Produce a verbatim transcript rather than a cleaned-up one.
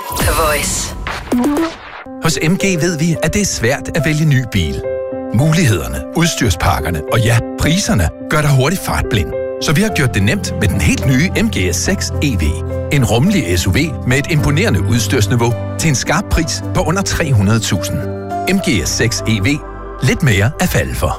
The Voice. Hos M G ved vi, at det er svært at vælge ny bil. Mulighederne, udstyrspakkerne og ja, priserne gør dig hurtigt fartblind. Så vi har gjort det nemt med den helt nye M G S seks E V. En rummelig S U V med et imponerende udstyrsniveau til en skarp pris på under tre hundrede tusind. M G S seks E V. Lidt mere at falde for.